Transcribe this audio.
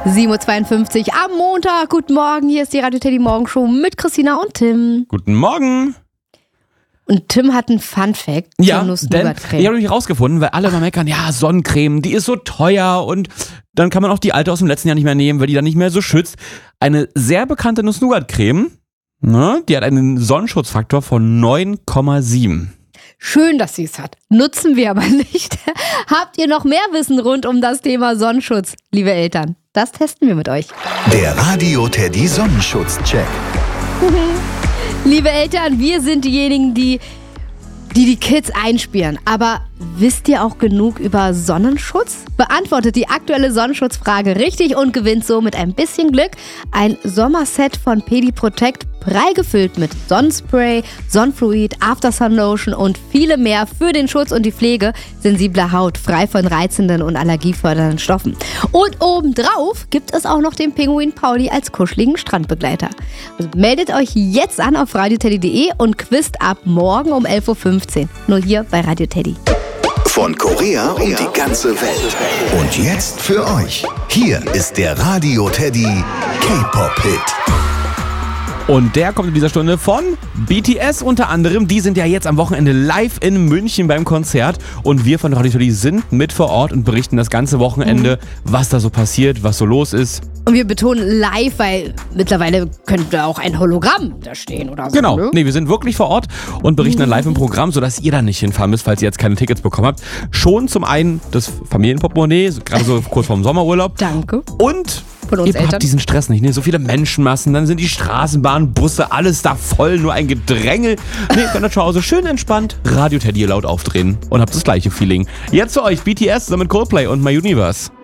7.52 Uhr am Montag. Guten Morgen, hier ist die Radio Teddy Morgenshow mit Christina und Tim. Guten Morgen. Und Tim hat einen Fun-Fact zur Nuss-Nougat-Creme. Ich habe nämlich rausgefunden, weil alle mal meckern, ja, Sonnencreme, die ist so teuer und dann kann man auch die alte aus dem letzten Jahr nicht mehr nehmen, weil die dann nicht mehr so schützt. Eine sehr bekannte Nuss-Nougat-Creme, ne, die hat einen Sonnenschutzfaktor von 9,7. Schön, dass sie es hat. Nutzen wir aber nicht. Habt ihr noch mehr Wissen rund um das Thema Sonnenschutz, liebe Eltern? Das testen wir mit euch. Der Radio Teddy Sonnenschutz-Check. Liebe Eltern, wir sind diejenigen, die Kids einspielen. Aber wisst ihr auch genug über Sonnenschutz? Beantwortet die aktuelle Sonnenschutzfrage richtig und gewinnt so mit ein bisschen Glück ein Sommerset von Pedi Protect, prall gefüllt mit Sonnenspray, Sonnenfluid, Aftersun Lotion und viele mehr für den Schutz und die Pflege sensibler Haut, frei von reizenden und allergiefördernden Stoffen. Und obendrauf gibt es auch noch den Pinguin Pauli als kuscheligen Strandbegleiter. Also meldet euch jetzt an auf radioteddy.de und quizt ab morgen um 11.15 Uhr. Nur hier bei Radio Teddy. Von Korea um die ganze Welt. Und jetzt für euch. Hier ist der Radio Teddy K-Pop-Hit. Und der kommt in dieser Stunde von BTS unter anderem. Die sind ja jetzt am Wochenende live in München beim Konzert. Und wir von Radio Teddy sind mit vor Ort und berichten das ganze Wochenende, was da so passiert, was so los ist. Und wir betonen live, weil mittlerweile könnte auch ein Hologramm da stehen oder so. Genau, ne? Nee, wir sind wirklich vor Ort und berichten dann live im Programm, sodass ihr da nicht hinfahren müsst, falls ihr jetzt keine Tickets bekommen habt. Schon zum einen das Familienportemonnaie, gerade so kurz vorm Sommerurlaub. Danke. Und von uns ihr Eltern. habt diesen Stress nicht, ne? So viele Menschenmassen, dann sind die Straßenbahnen, Busse, alles da voll, nur ein Gedrängel. Nee, ihr könnt da zu Hause schön entspannt Radio Teddy laut aufdrehen und habt das gleiche Feeling. Jetzt für euch BTS zusammen mit Coldplay und My Universe.